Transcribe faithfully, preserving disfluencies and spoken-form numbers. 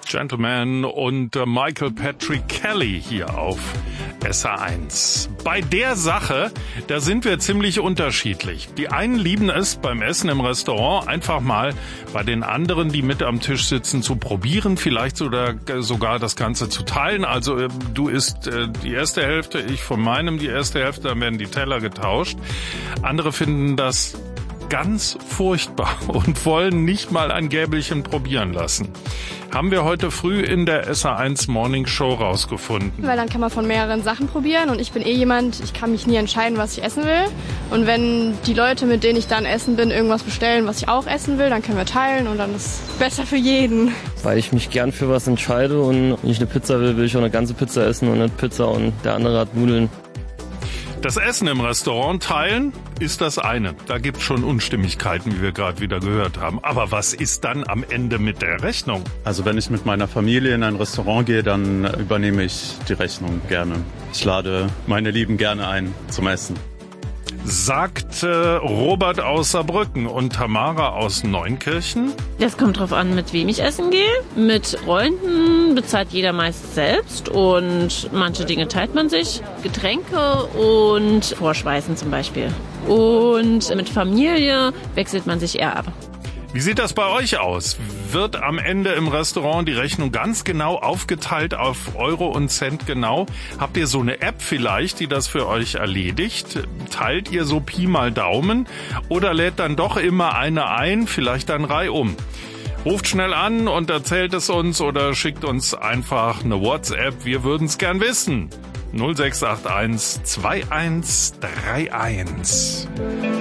Gentleman und äh, Michael Patrick Kelly hier auf S R eins. Bei der Sache, da sind wir ziemlich unterschiedlich. Die einen lieben es, beim Essen im Restaurant einfach mal bei den anderen, die mit am Tisch sitzen, zu probieren, vielleicht sogar, sogar das Ganze zu teilen. Also äh, du isst äh, die erste Hälfte, ich von meinem die erste Hälfte, dann werden die Teller getauscht. Andere finden das ganz furchtbar und wollen nicht mal ein Gäbelchen probieren lassen. Haben wir heute früh in der S R eins Morning Show rausgefunden. Weil dann kann man von mehreren Sachen probieren und ich bin eh jemand, ich kann mich nie entscheiden, was ich essen will. Und wenn die Leute, mit denen ich dann essen bin, irgendwas bestellen, was ich auch essen will, dann können wir teilen und dann ist es besser für jeden. Weil ich mich gern für was entscheide und wenn ich eine Pizza will, will ich auch eine ganze Pizza essen und nicht Pizza und der andere hat Nudeln. Das Essen im Restaurant teilen ist das eine. Da gibt es schon Unstimmigkeiten, wie wir gerade wieder gehört haben. Aber was ist dann am Ende mit der Rechnung? Also wenn ich mit meiner Familie in ein Restaurant gehe, dann übernehme ich die Rechnung gerne. Ich lade meine Lieben gerne ein zum Essen. Sagt äh, Robert aus Saarbrücken und Tamara aus Neunkirchen. Das kommt drauf an, mit wem ich essen gehe. Mit Freunden bezahlt jeder meist selbst und manche Dinge teilt man sich. Getränke und Vorspeisen zum Beispiel. Und mit Familie wechselt man sich eher ab. Wie sieht das bei euch aus? Wird am Ende im Restaurant die Rechnung ganz genau aufgeteilt auf Euro und Cent genau? Habt ihr so eine App vielleicht, die das für euch erledigt? Teilt ihr so Pi mal Daumen? Oder lädt dann doch immer eine ein, vielleicht dann reihum? Ruft schnell an und erzählt es uns oder schickt uns einfach eine WhatsApp. Wir würden es gern wissen. null sechs acht eins zwei eins drei eins.